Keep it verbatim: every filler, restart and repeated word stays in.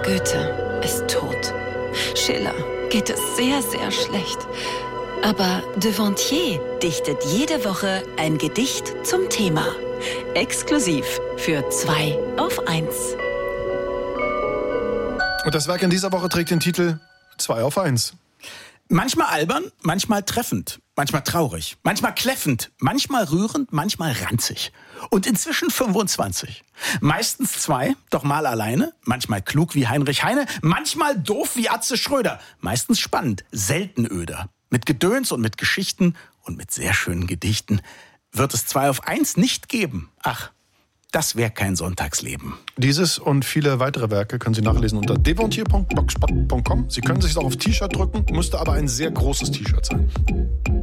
Goethe ist tot. Schiller geht es sehr, sehr schlecht. Aber Devontier dichtet jede Woche ein Gedicht zum Thema. Exklusiv für zwei auf eins. Und das Werk in dieser Woche trägt den Titel zwei auf eins. Manchmal albern, manchmal treffend, manchmal traurig, manchmal kläffend, manchmal rührend, manchmal ranzig. Und inzwischen fünfundzwanzig. Meistens zwei, doch mal alleine, manchmal klug wie Heinrich Heine, manchmal doof wie Atze Schröder, meistens spannend, selten öder. Mit Gedöns und mit Geschichten und mit sehr schönen Gedichten wird es zwei auf eins nicht geben. Ach, das wäre kein Sonntagsleben. Dieses und viele weitere Werke können Sie nachlesen unter devontier punkt blogspot punkt com. Sie können sich auch auf T-Shirt drücken, müsste aber ein sehr großes T-Shirt sein.